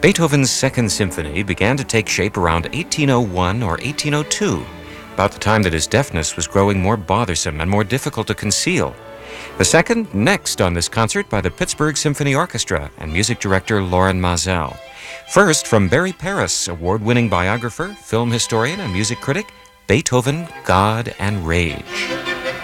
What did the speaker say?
Beethoven's Second Symphony began to take shape around 1801 or 1802, about the time that his deafness was growing more bothersome and more difficult to conceal. The second, next on this concert by the Pittsburgh Symphony Orchestra and music director Loren Maazel. First, from Barry Paris, award-winning biographer, film historian, and music critic, Beethoven, God and Rage.